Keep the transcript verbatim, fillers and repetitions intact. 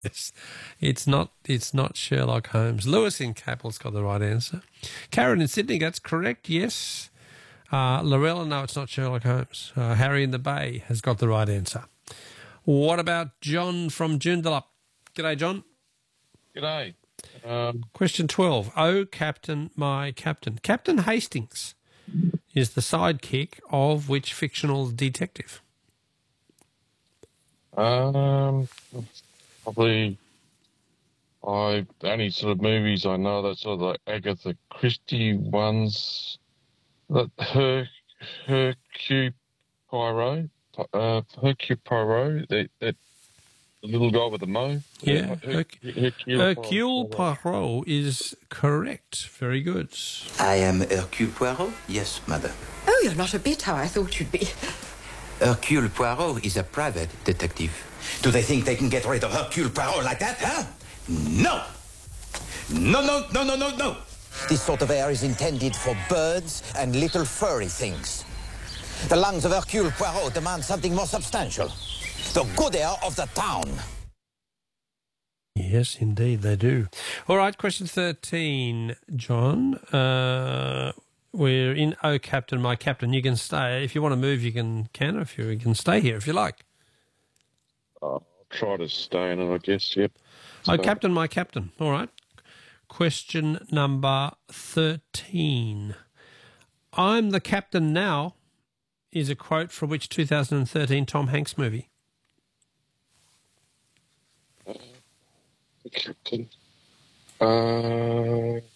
Yes. It's not It's not Sherlock Holmes. Lewis in Capel's got the right answer. Karen in Sydney, that's correct, yes. Uh, Lorella, no, it's not Sherlock Holmes. Uh, Harry in the Bay has got the right answer. What about John from Joondalup? G'day, John. G'day. Um, Question twelve. Oh, Captain, my Captain. Captain Hastings is the sidekick of which fictional detective? um, probably, I the only sort of movies I know that sort of like Agatha Christie ones. That her Hercule Poirot, uh, Hercule Poirot, that that the little guy with the mo. Yeah, Her, Herc- Hercule, Hercule Poirot is correct. Very good. I am Hercule Poirot? Yes, madam. Oh, you're not a bit how I thought you'd be. Hercule Poirot is a private detective. Do they think they can get rid of Hercule Poirot like that, huh? No! No, no, no, no, no, no! This sort of air is intended for birds and little furry things. The lungs of Hercule Poirot demand something more substantial. The good air of the town. Yes, indeed, they do. All right, question thirteen, John. Uh, we're in Oh, Captain, my Captain. You can stay. If you want to move, you can, can. If you, you can stay here if you like. I'll try to stay in it, I guess, yep. Oh, So- Captain, my Captain. All right. Question number thirteen. I'm the Captain now is a quote from which two thousand thirteen Tom Hanks movie? Captain. Uh,